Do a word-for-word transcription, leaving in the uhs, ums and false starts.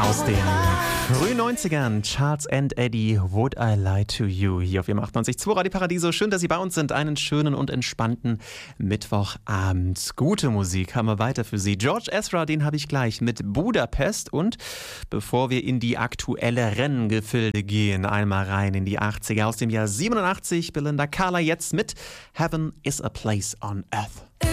Aus den frühen neunzigern, Charles and Eddie, Would I Lie to You, hier auf achtundachtzig Komma zwei Radio Paradiso. Schön, dass Sie bei uns sind. Einen schönen und entspannten Mittwochabend. Gute Musik haben wir weiter für Sie. George Ezra, den habe ich gleich mit Budapest. Und bevor wir in die aktuelle Renngefilde gehen, einmal rein in die achtziger aus dem Jahr siebenundachtzig. Belinda Carlisle jetzt mit Heaven is a Place on Earth.